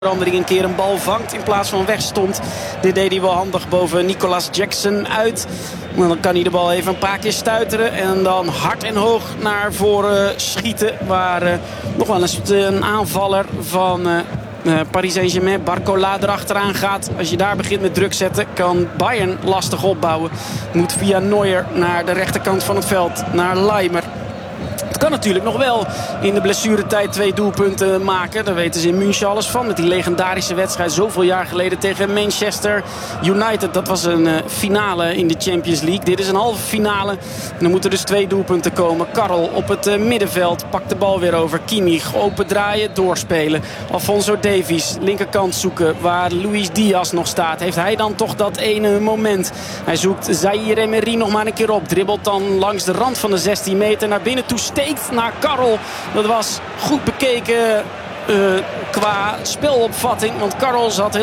verandering een keer een bal vangt in plaats van wegstond. Dit deed hij wel handig boven Nicolas Jackson uit. Maar dan kan hij de bal even een paar keer stuiteren. En dan hard en hoog naar voren schieten. Waar nog wel eens een aanvaller van Paris Saint-Germain, Barcola, erachteraan gaat. Als je daar begint met druk zetten, kan Bayern lastig opbouwen. Moet via Neuer naar de rechterkant van het veld, naar Leimer. Het kan natuurlijk nog wel in de blessuretijd 2 doelpunten maken. Daar weten ze in München alles van. Met die legendarische wedstrijd zoveel jaar geleden tegen Manchester United. Dat was een finale in de Champions League. Dit is een halve finale. En dan moeten dus 2 doelpunten komen. Karl op het middenveld pakt de bal weer over. Kimmich open draaien, doorspelen. Alphonso Davies linkerkant zoeken waar Luis Diaz nog staat. Heeft hij dan toch dat ene moment? Hij zoekt Zaïre Emery nog maar een keer op. Dribbelt dan langs de rand van de 16 meter naar binnen toe. Steekt naar Karl. Dat was goed bekeken qua spelopvatting. Want Karl zou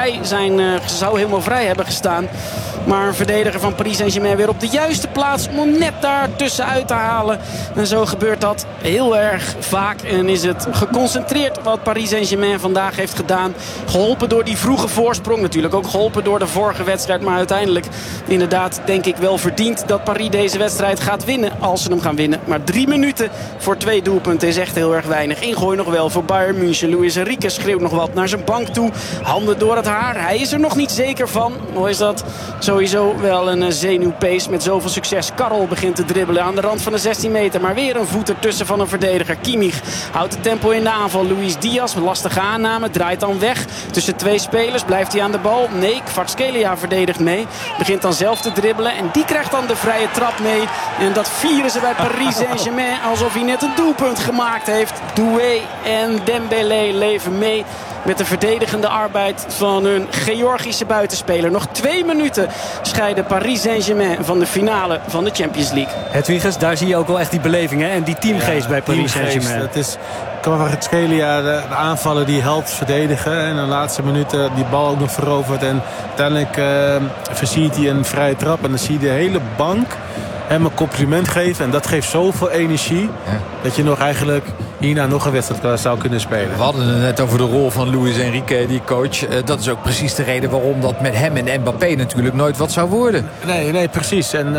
helemaal vrij hebben gestaan. Maar een verdediger van Paris Saint-Germain weer op de juiste plaats om hem net daar tussenuit te halen. En zo gebeurt dat heel erg vaak. En is het geconcentreerd wat Paris Saint-Germain vandaag heeft gedaan. Geholpen door die vroege voorsprong. Natuurlijk ook geholpen door de vorige wedstrijd. Maar uiteindelijk inderdaad denk ik wel verdiend dat Paris deze wedstrijd gaat winnen. Als ze hem gaan winnen. Maar 3 minuten voor 2 doelpunten is echt heel erg weinig. Ingooi nog wel voor Bayern München. Luis Enrique schreeuwt nog wat naar zijn bank toe. Handen door het haar. Hij is er nog niet zeker van. Hoe is dat? Sowieso wel een zenuwpees met zoveel succes. Karl begint te dribbelen aan de rand van de 16 meter. Maar weer een voet ertussen van een verdediger. Kimmich houdt het tempo in de aanval. Luis Diaz, lastige aanname. Draait dan weg tussen 2 spelers. Blijft hij aan de bal? Nee, Kvaratskhelia verdedigt mee. Begint dan zelf te dribbelen. En die krijgt dan de vrije trap mee. En dat vieren ze bij Paris Saint-Germain alsof hij net een doelpunt gemaakt heeft. Doué en Dembélé leven mee met de verdedigende arbeid van hun Georgische buitenspeler. Nog 2 minuten scheiden Paris Saint-Germain van de finale van de Champions League. Hedwiges, daar zie je ook wel echt die beleving, hè? En die teamgeest bij Paris Saint-Germain. Het is Kvaratskhelia, de aanvallen die helpt verdedigen. En in de laatste minuten die bal ook nog veroverd. En uiteindelijk versiert hij een vrije trap. En dan zie je de hele bank hem een compliment geven. En dat geeft zoveel energie. Ja. Dat je nog eigenlijk hierna nog een wedstrijd zou kunnen spelen. We hadden het net over de rol van Luis Enrique, die coach. Dat is ook precies de reden waarom dat met hem en Mbappé natuurlijk nooit wat zou worden. Nee, precies. En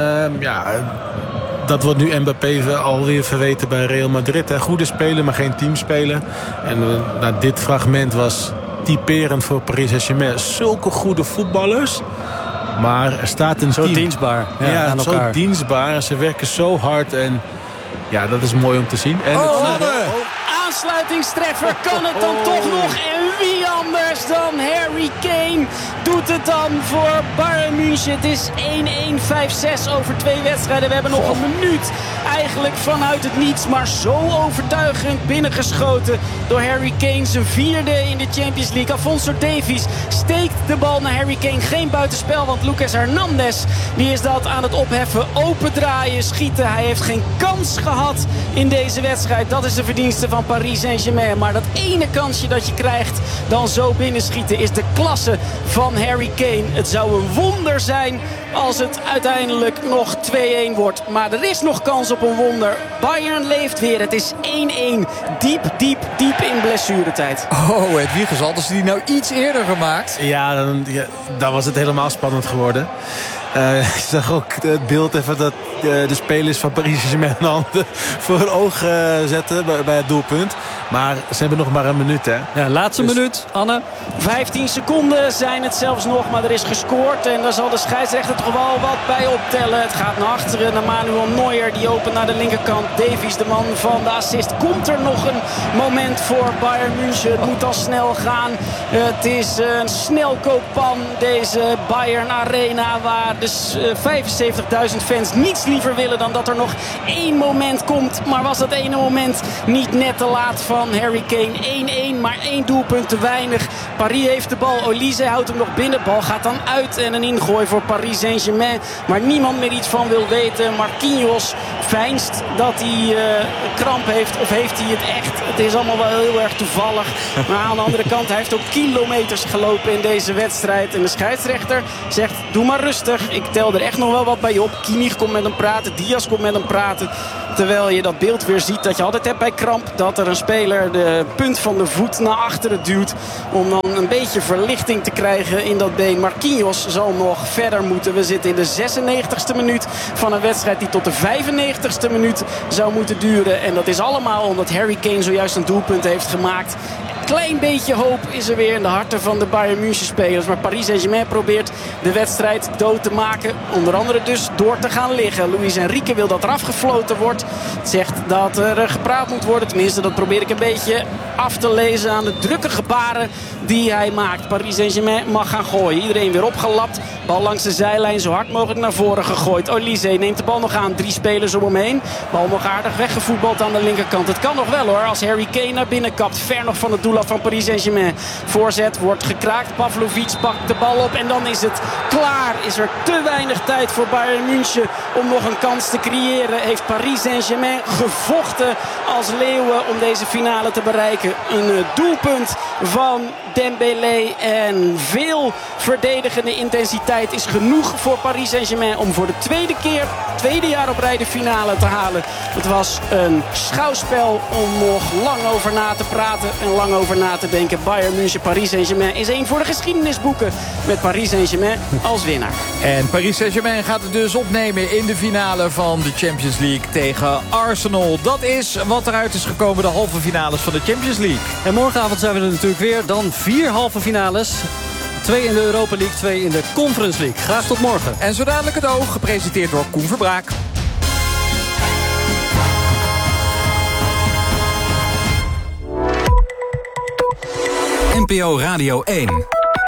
dat wordt nu Mbappé alweer verweten bij Real Madrid. Hè. Goede speler, maar geen teamspeler. En dit fragment was typerend voor Paris Saint-Germain. Zulke goede voetballers. Maar er staat een team. Zo dienstbaar aan elkaar. Zo dienstbaar. Ze werken zo hard. En ja, dat is mooi om te zien. En Aansluitingstreffer, kan het dan toch nog? En wie anders dan Harry Kane doet het dan voor Bayern München. Het is 1-1, 5-6 over 2 wedstrijden. We hebben nog een minuut eigenlijk vanuit het niets. Maar zo overtuigend binnengeschoten door Harry Kane. Zijn 4e in de Champions League. Alphonso Davies steekt de bal naar Harry Kane. Geen buitenspel, want Lucas Hernandez die is dat aan het opheffen. Open draaien, schieten. Hij heeft geen kans gehad in deze wedstrijd. Dat is de verdienste van Paris Saint-Germain. Maar dat ene kansje dat je krijgt, dan zo binnenschieten, is de klasse van Harry Kane. Het zou een wonder zijn als het uiteindelijk nog 2-1 wordt. Maar er is nog kans op een wonder. Bayern leeft weer. Het is 1-1. Diep in blessuretijd. Oh, Hedwiges, hadden ze die nou iets eerder gemaakt? Ja, dan was het helemaal spannend geworden. Ik zag ook het beeld even dat de spelers van Paris Saint-Germain de handen voor hun oog zetten bij het doelpunt. Maar ze hebben nog maar een minuut, hè? Ja, laatste minuut, Anne. 15 seconden zijn het zelfs nog, maar er is gescoord. En daar zal de scheidsrechter toch wel wat bij optellen. Het gaat naar achteren, naar Manuel Neuer. Die opent naar de linkerkant. Davies, de man van de assist. Komt er nog een moment voor Bayern München? Het moet al snel gaan. Het is een snelkooppan, deze Bayern Arena, waar de 75.000 fans niets liever willen dan dat er nog 1 moment komt. Maar was dat ene moment niet net te laat van Harry Kane? 1-1, maar 1 doelpunt te weinig. Paris heeft de bal. Olise houdt hem nog binnen. Bal gaat dan uit en een ingooi voor Paris Saint-Germain. Maar niemand meer iets van wil weten. Marquinhos veinst dat hij kramp heeft. Of heeft hij het echt? Het is allemaal wel heel erg toevallig. Maar aan de andere kant, hij heeft ook kilometers gelopen in deze wedstrijd. En de scheidsrechter zegt, doe maar rustig. Ik tel er echt nog wel wat bij op. Kimmich komt met hem praten. Diaz komt met hem praten. Terwijl je dat beeld weer ziet dat je altijd hebt bij kramp. Dat er een speler de punt van de voet naar achteren duwt. Om dan een beetje verlichting te krijgen in dat been. Marquinhos zal nog verder moeten. We zitten in de 96e minuut van een wedstrijd die tot de 95e minuut zou moeten duren. En dat is allemaal omdat Harry Kane zojuist een doelpunt heeft gemaakt. Klein beetje hoop is er weer in de harten van de Bayern München spelers. Maar Paris Saint-Germain probeert de wedstrijd dood te maken. Onder andere dus door te gaan liggen. Luis Enrique wil dat er afgefloten wordt. Het zegt dat er gepraat moet worden. Tenminste, dat probeer ik een beetje af te lezen aan de drukke gebaren die hij maakt. Paris Saint-Germain mag gaan gooien. Iedereen weer opgelapt. Bal langs de zijlijn zo hard mogelijk naar voren gegooid. Olise neemt de bal nog aan. 3 spelers om hem heen. Bal nog aardig weggevoetbald aan de linkerkant. Het kan nog wel hoor. Als Harry Kane naar binnen kapt. Ver nog van het doel af van Paris Saint-Germain. Voorzet wordt gekraakt. Pavlovic pakt de bal op. En dan is het klaar. Is er te weinig tijd voor Bayern München om nog een kans te creëren. Heeft Paris Saint-Germain gevochten als leeuwen om deze finale te bereiken. Een doelpunt van Dembélé en veel verdedigende intensiteit is genoeg voor Paris Saint-Germain om voor de tweede jaar op rij de finale te halen. Het was een schouwspel om nog lang over na te praten en lang over na te denken. Bayern München, Paris Saint-Germain is één voor de geschiedenisboeken met Paris Saint-Germain als winnaar. En Paris Saint-Germain gaat het dus opnemen in de finale van de Champions League tegen Arsenal. Dat is wat eruit is gekomen, de halve finales van de Champions League. En morgenavond zijn we er natuurlijk weer. Dan 4 halve finales. 2 in de Europa League, 2 in de Conference League. Graag tot morgen. En zo dadelijk het oog, gepresenteerd door Koen Verbraak. NPO Radio 1.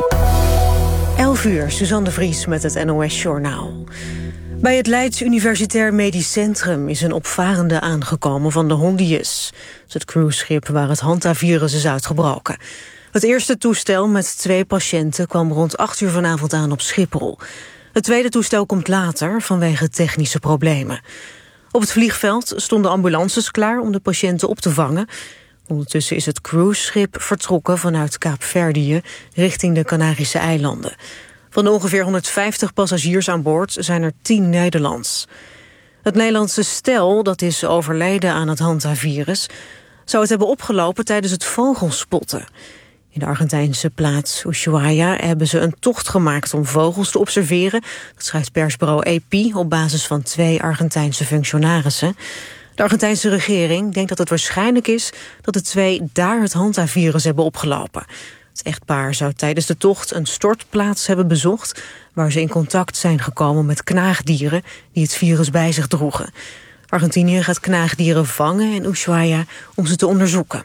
11 uur, Suzanne de Vries met het NOS-journaal. Bij het Leids Universitair Medisch Centrum is een opvarende aangekomen van de Hondius. Het cruiseschip waar het hantavirus is uitgebroken. Het eerste toestel met 2 patiënten kwam rond 8 uur vanavond aan op Schiphol. Het tweede toestel komt later vanwege technische problemen. Op het vliegveld stonden ambulances klaar om de patiënten op te vangen. Ondertussen is het cruiseschip vertrokken vanuit Kaapverdië richting de Canarische eilanden. Van de ongeveer 150 passagiers aan boord zijn er 10 Nederlands. Het Nederlandse stel dat is overleden aan het hantavirus zou het hebben opgelopen tijdens het vogelspotten. In de Argentijnse plaats Ushuaia hebben ze een tocht gemaakt om vogels te observeren. Dat schrijft persbureau AP op basis van 2 Argentijnse functionarissen. De Argentijnse regering denkt dat het waarschijnlijk is dat de 2 daar het hantavirus hebben opgelopen. Het echtpaar zou tijdens de tocht een stortplaats hebben bezocht waar ze in contact zijn gekomen met knaagdieren die het virus bij zich droegen. Argentinië gaat knaagdieren vangen in Ushuaia om ze te onderzoeken.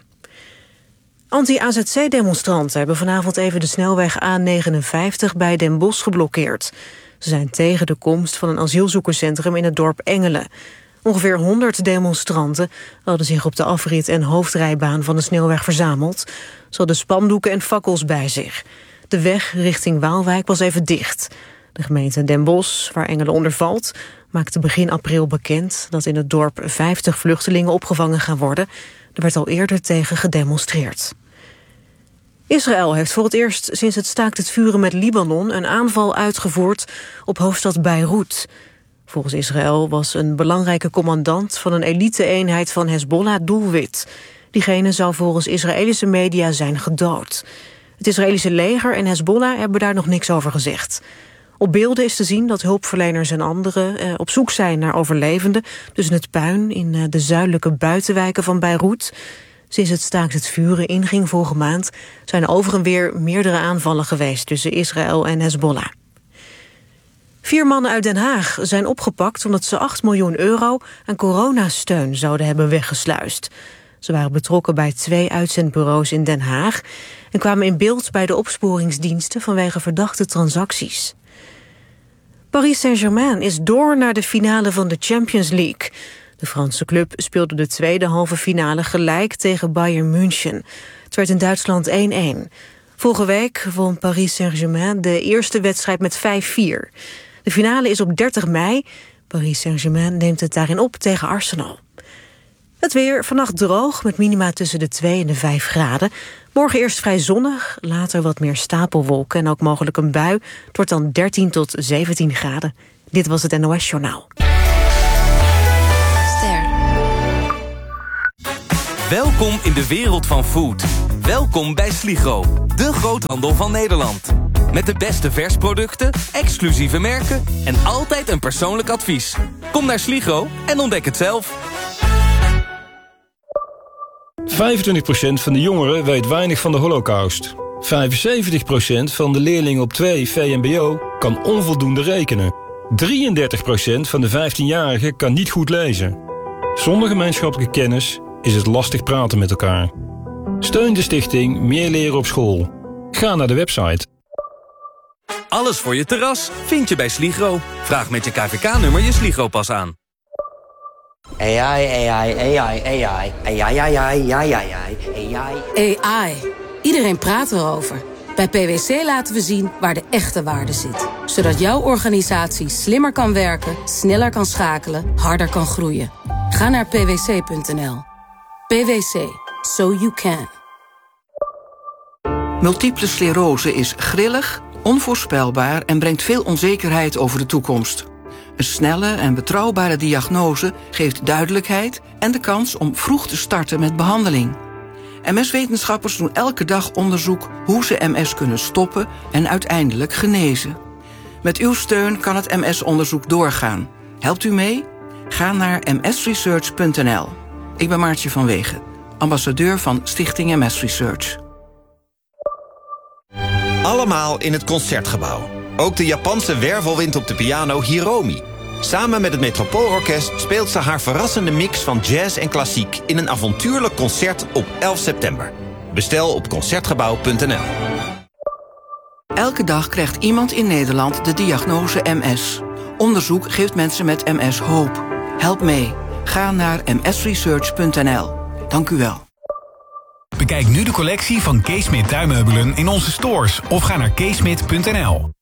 Anti-AZC-demonstranten hebben vanavond even de snelweg A59 bij Den Bosch geblokkeerd. Ze zijn tegen de komst van een asielzoekerscentrum in het dorp Engelen. Ongeveer 100 demonstranten hadden zich op de afrit- en hoofdrijbaan van de snelweg verzameld. Ze hadden spandoeken en fakkels bij zich. De weg richting Waalwijk was even dicht. De gemeente Den Bosch, waar Engelen onder valt, maakte begin april bekend dat in het dorp 50 vluchtelingen opgevangen gaan worden. Er werd al eerder tegen gedemonstreerd. Israël heeft voor het eerst sinds het staakt het vuren met Libanon een aanval uitgevoerd op hoofdstad Beirut. Volgens Israël was een belangrijke commandant van een elite-eenheid van Hezbollah doelwit. Diegene zou volgens Israëlische media zijn gedood. Het Israëlische leger en Hezbollah hebben daar nog niks over gezegd. Op beelden is te zien dat hulpverleners en anderen op zoek zijn naar overlevenden tussen het puin in de zuidelijke buitenwijken van Beirut. Sinds het staakt het vuren inging vorige maand zijn over en weer meerdere aanvallen geweest tussen Israël en Hezbollah. 4 mannen uit Den Haag zijn opgepakt omdat ze 8 miljoen euro aan coronasteun zouden hebben weggesluist. Ze waren betrokken bij 2 uitzendbureaus in Den Haag en kwamen in beeld bij de opsporingsdiensten vanwege verdachte transacties. Paris Saint-Germain is door naar de finale van de Champions League. De Franse club speelde de tweede halve finale gelijk tegen Bayern München. Het werd in Duitsland 1-1. Vorige week won Paris Saint-Germain de eerste wedstrijd met 5-4. De finale is op 30 mei. Paris Saint-Germain neemt het daarin op tegen Arsenal. Het weer, vannacht droog met minima tussen de 2 en de 5 graden. Morgen eerst vrij zonnig, later wat meer stapelwolken en ook mogelijk een bui. Het wordt dan 13 tot 17 graden. Dit was het NOS Journaal. Ster. Welkom in de wereld van food. Welkom bij Sligro, de groothandel van Nederland. Met de beste versproducten, exclusieve merken en altijd een persoonlijk advies. Kom naar Sligro en ontdek het zelf. 25% van de jongeren weet weinig van de Holocaust. 75% van de leerlingen op 2 VMBO kan onvoldoende rekenen. 33% van de 15-jarigen kan niet goed lezen. Zonder gemeenschappelijke kennis is het lastig praten met elkaar. Steun de stichting Meer Leren op School. Ga naar de website. Alles voor je terras vind je bij Sligro. Vraag met je KVK-nummer je Sligro-pas aan. AI. Iedereen praat erover. Bij PwC laten we zien waar de echte waarde zit. Zodat jouw organisatie slimmer kan werken, sneller kan schakelen, harder kan groeien. Ga naar pwc.nl. PwC. So you can. Multiple sclerose is grillig, onvoorspelbaar en brengt veel onzekerheid over de toekomst. Een snelle en betrouwbare diagnose geeft duidelijkheid en de kans om vroeg te starten met behandeling. MS-wetenschappers doen elke dag onderzoek hoe ze MS kunnen stoppen en uiteindelijk genezen. Met uw steun kan het MS-onderzoek doorgaan. Helpt u mee? Ga naar msresearch.nl. Ik ben Maartje van Wegen, ambassadeur van Stichting MS Research. Allemaal in het Concertgebouw. Ook de Japanse wervelwind op de piano Hiromi. Samen met het Metropoolorkest speelt ze haar verrassende mix van jazz en klassiek in een avontuurlijk concert op 11 september. Bestel op concertgebouw.nl. Elke dag krijgt iemand in Nederland de diagnose MS. Onderzoek geeft mensen met MS hoop. Help mee. Ga naar msresearch.nl. Dank u wel. Bekijk nu de collectie van Keesmit tuinmeubelen in onze stores of ga naar keesmit.nl.